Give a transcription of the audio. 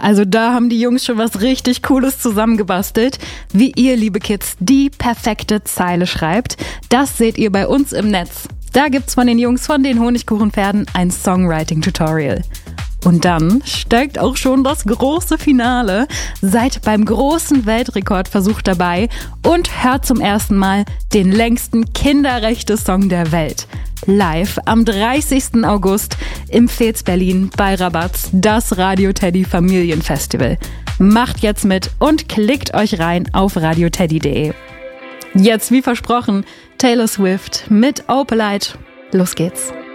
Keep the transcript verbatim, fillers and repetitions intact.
also da haben die Jungs schon was richtig Cooles zusammengebastelt. Wie ihr, liebe Kids, die perfekte Zeile schreibt, das seht ihr bei uns im Netz. Da gibt's von den Jungs von den Honigkuchenpferden ein Songwriting-Tutorial. Und dann steigt auch schon das große Finale. Seid beim großen Weltrekordversuch dabei und hört zum ersten Mal den längsten Kinderrechte-Song der Welt. Live am dreißigsten August im Fez Berlin bei Rabatz, das Radio Teddy Familienfestival. Macht jetzt mit und klickt euch rein auf radioteddy punkt de. Jetzt, wie versprochen, Taylor Swift mit Opalite. Los geht's.